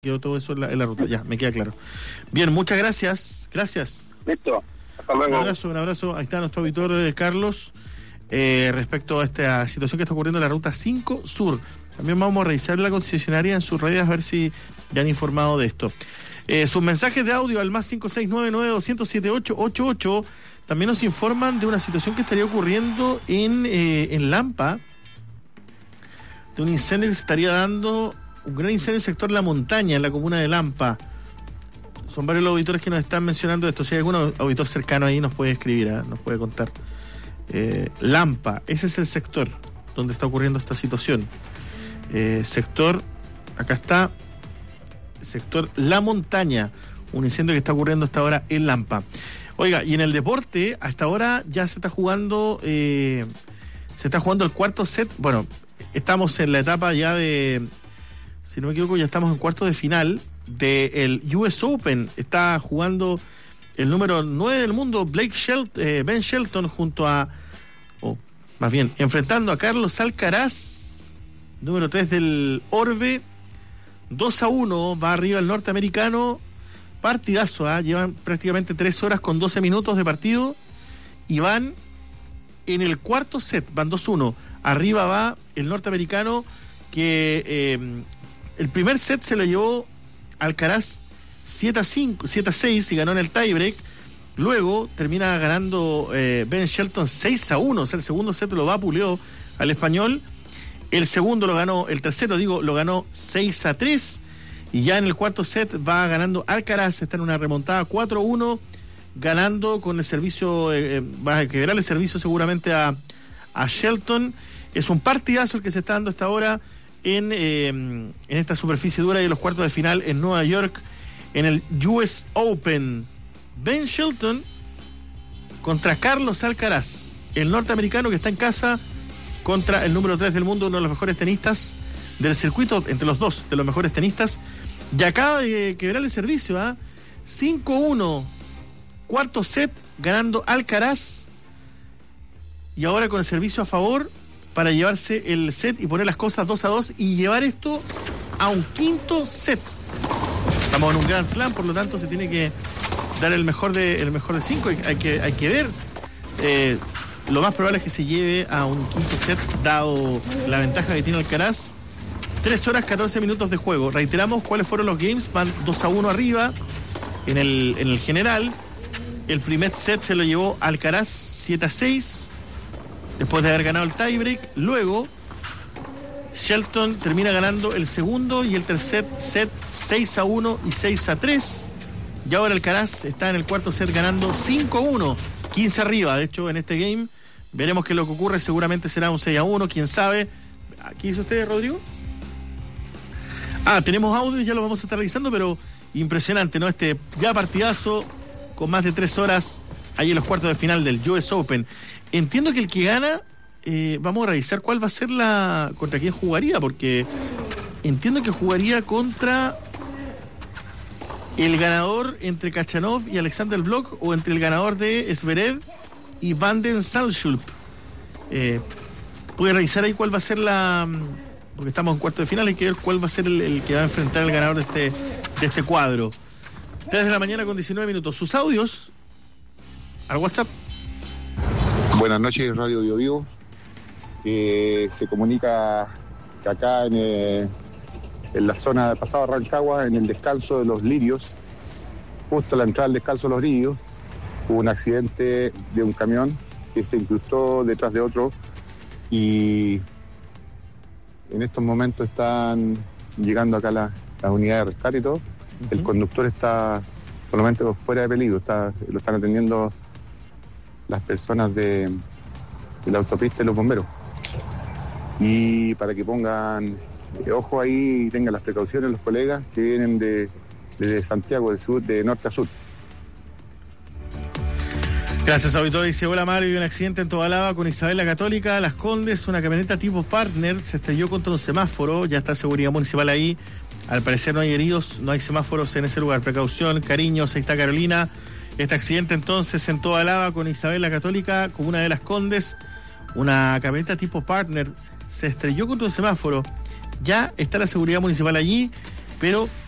quedó todo eso en la ruta. Ya, me queda claro. Bien, muchas gracias. Gracias. Listo. Hasta luego. Un abrazo. Ahí está nuestro auditor Carlos. Respecto a esta situación que está ocurriendo en la ruta 5 Sur. También vamos a revisar la concesionaria en sus redes a ver si ya han informado de esto. Sus mensajes de audio al más 569-207-888 también nos informan de una situación que estaría ocurriendo en Lampa, de un incendio que se estaría dando, un gran incendio en el sector La Montaña, en la comuna de Lampa. Son varios los auditores que nos están mencionando esto. Si hay algún auditor cercano ahí, nos puede escribir, nos puede contar. Lampa, ese es el sector donde está ocurriendo esta situación. Sector, acá está, sector La Montaña, un incendio que está ocurriendo hasta ahora en Lampa. Oiga, y en el deporte, hasta ahora ya se está jugando el cuarto set. Bueno, estamos en la etapa ya de, si no me equivoco, ya estamos en cuartos de final del US Open. Está jugando el número 9 del mundo, Ben Shelton, junto a, más bien, enfrentando a Carlos Alcaraz, número 3 del Orbe. 2-1, va arriba el norteamericano. Partidazo, llevan prácticamente 3 horas con 12 minutos de partido y van en el cuarto set, van 2-1. Arriba va el norteamericano que el primer set se lo llevó Alcaraz 7-6 y ganó en el tiebreak. Luego termina ganando Ben Shelton 6-1, o sea, el segundo set lo vapuleó al español. El tercero lo ganó 6-3. Y ya en el cuarto set va ganando Alcaraz, está en una remontada 4-1, ganando con el servicio, va a quebrar el servicio seguramente a Shelton. Es un partidazo el que se está dando hasta ahora en esta superficie dura de los cuartos de final en Nueva York, en el US Open. Ben Shelton contra Carlos Alcaraz, el norteamericano que está en casa, contra el número 3 del mundo, uno de los mejores tenistas del circuito, entre los dos de los mejores tenistas, y acaba de quebrar el servicio, 5-1, cuarto set, ganando Alcaraz, y ahora con el servicio a favor para llevarse el set y poner las cosas 2-2 y llevar esto a un quinto set. Estamos en un Grand Slam, por lo tanto se tiene que dar el mejor de 5, hay que ver. Lo más probable es que se lleve a un quinto set, dado la ventaja que tiene Alcaraz. 3 horas 14 minutos de juego. Reiteramos cuáles fueron los games. Van 2-1 arriba en el general. El primer set se lo llevó Alcaraz 7-6, después de haber ganado el tiebreak. Luego Shelton termina ganando el segundo y el tercer set 6-1 y 6-3. Y ahora Alcaraz está en el cuarto set ganando 5-1, 15 arriba. De hecho, en este game veremos que lo que ocurre seguramente será un 6-1, quién sabe. ¿Qué hizo usted, Rodrigo? Tenemos audio, ya lo vamos a estar revisando, pero impresionante, ¿no? Ya partidazo con más de 3 horas ahí en los cuartos de final del US Open. Entiendo que el que gana, vamos a revisar cuál va a ser contra quién jugaría, porque entiendo que jugaría contra el ganador entre Khachanov y Alexander Blok, o entre el ganador de Zverev y Van den Zandschulp. Puede revisar ahí cuál va a ser porque estamos en cuarto de final, hay que ver cuál va a ser el que va a enfrentar el ganador de este cuadro. 3 de la mañana con 19 minutos. Sus audios al WhatsApp. Buenas noches, Radio Bio Vivo. Se comunica que acá en la zona de Pasado Rancagua, en el descanso de los Lirios, justo a la entrada del descanso de los Lirios, hubo un accidente de un camión que se incrustó detrás de otro y en estos momentos están llegando acá las unidades de rescate y todo. El conductor está por lo menos fuera de peligro, lo están atendiendo las personas de la autopista y los bomberos. Y para que pongan ojo ahí y tengan las precauciones los colegas que vienen de Santiago, de norte a sur. Gracias, auditor. Dice: hola Mario, hay un accidente en Tobalaba con Isabel la Católica, Las Condes, una camioneta tipo Partner se estrelló contra un semáforo, ya está seguridad municipal ahí, al parecer no hay heridos, no hay semáforos en ese lugar, precaución, cariño, Sexta Carolina. Este accidente entonces en Tobalaba con Isabel la Católica, comuna de Las Condes, una camioneta tipo Partner se estrelló contra un semáforo, ya está la seguridad municipal allí, pero